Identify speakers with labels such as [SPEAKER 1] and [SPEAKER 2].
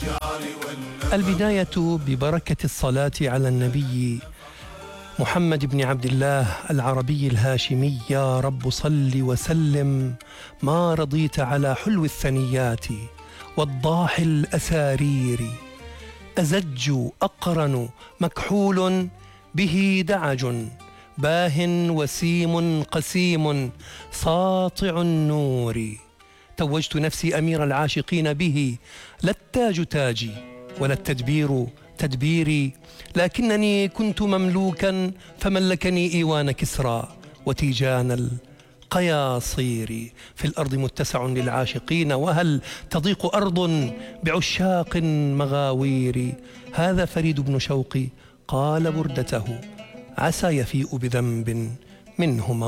[SPEAKER 1] البداية ببركة الصلاة على النبي محمد بن عبد الله العربي الهاشمي. يا رب صل وسلم ما رضيت على حلو الثنيات والضاح الأسارير. أزج أقرن مكحول به دعج باه وسيم قسيم ساطع النور. توجت نفسي أمير العاشقين به، لا التاج تاجي ولا التدبير تدبيري، لكنني كنت مملوكا فملكني إيوان كسرى وتيجان القياصير. في الأرض متسع للعاشقين، وهل تضيق أرض بعشاق مغاوير. هذا فريد بن شوقي قال بردته، عسى يفيء بذنب منه